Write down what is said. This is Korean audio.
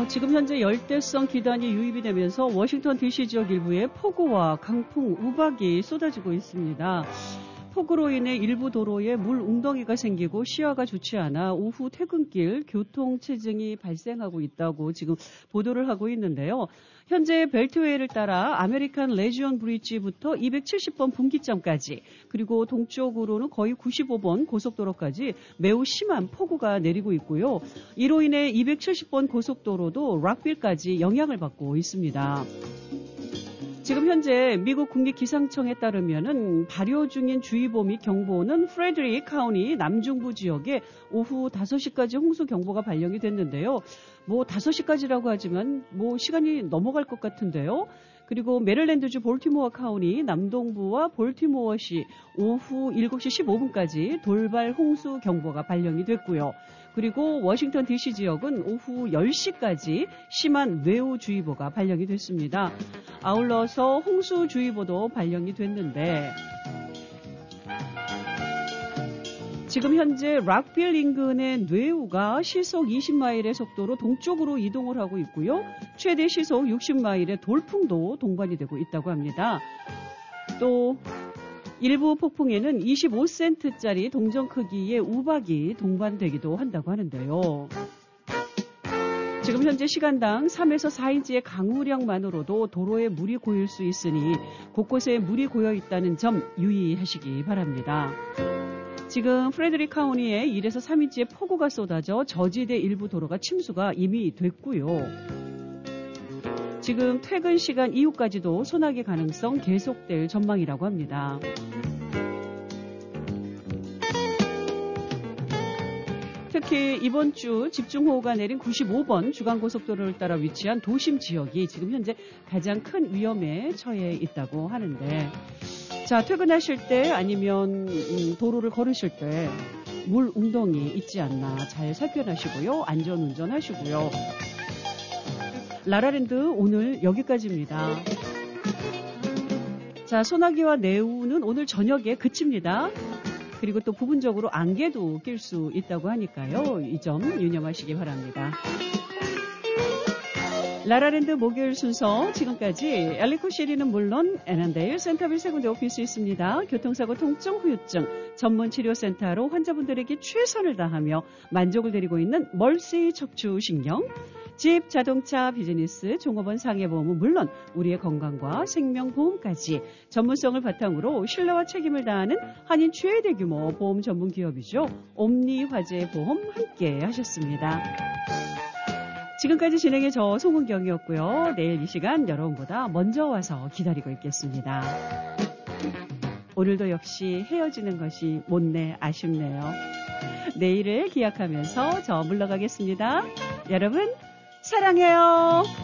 지금 현재 열대성 기단이 유입이 되면서 워싱턴 DC 지역 일부에 폭우와 강풍, 우박이 쏟아지고 있습니다. 폭우로 인해 일부 도로에 물 웅덩이가 생기고 시야가 좋지 않아 오후 퇴근길 교통체증이 발생하고 있다고 지금 보도를 하고 있는데요. 현재 벨트웨이를 따라 아메리칸 레지온 브리지부터 270번 분기점까지 그리고 동쪽으로는 거의 95번 고속도로까지 매우 심한 폭우가 내리고 있고요. 이로 인해 270번 고속도로도 락빌까지 영향을 받고 있습니다. 지금 현재 미국 국립기상청에 따르면은 발효 중인 주의보 및 경보는 프레드릭 카운티 남중부 지역에 오후 5시까지 홍수 경보가 발령이 됐는데요. 5시까지라고 하지만 시간이 넘어갈 것 같은데요. 그리고 메릴랜드주 볼티모어 카운티 남동부와 볼티모어시 오후 7시 15분까지 돌발 홍수 경보가 발령이 됐고요. 그리고 워싱턴 DC 지역은 오후 10시까지 심한 뇌우주의보가 발령이 됐습니다. 아울러서 홍수주의보도 발령이 됐는데 지금 현재 락빌 인근의 뇌우가 시속 20마일의 속도로 동쪽으로 이동을 하고 있고요. 최대 시속 60마일의 돌풍도 동반이 되고 있다고 합니다. 또 일부 폭풍에는 25센트짜리 동전 크기의 우박이 동반되기도 한다고 하는데요. 지금 현재 시간당 3에서 4인치의 강우량만으로도 도로에 물이 고일 수 있으니 곳곳에 물이 고여 있다는 점 유의하시기 바랍니다. 지금 프레드릭 카운티에 1에서 3인치의 폭우가 쏟아져 저지대 일부 도로가 침수가 이미 됐고요. 지금 퇴근 시간 이후까지도 소나기 가능성 계속될 전망이라고 합니다. 특히 이번 주 집중호우가 내린 95번 주간고속도로를 따라 위치한 도심 지역이 지금 현재 가장 큰 위험에 처해 있다고 하는데 자, 퇴근하실 때 아니면 도로를 걸으실 때 물 웅덩이 있지 않나 잘 살펴나시고요. 안전운전 하시고요. 라라랜드 오늘 여기까지입니다. 자, 소나기와 뇌우는 오늘 저녁에 그칩니다. 그리고 또 부분적으로 안개도 낄 수 있다고 하니까요. 이 점 유념하시기 바랍니다. 라라랜드 목요일 순서 지금까지 엘리코시리는 물론 애난데일 센터빌 세군데 오피스 있습니다. 교통사고 통증 후유증 전문치료센터로 환자분들에게 최선을 다하며 만족을 드리고 있는 멀시 척추신경 집, 자동차, 비즈니스, 종업원 상해보험은 물론 우리의 건강과 생명보험까지 전문성을 바탕으로 신뢰와 책임을 다하는 한인 최대 규모 보험 전문 기업이죠. 옴니화재보험 함께 하셨습니다. 지금까지 진행의 저 송은경이었고요. 내일 이 시간 여러분보다 먼저 와서 기다리고 있겠습니다. 오늘도 역시 헤어지는 것이 못내 아쉽네요. 내일을 기약하면서 저 물러가겠습니다. 여러분 사랑해요.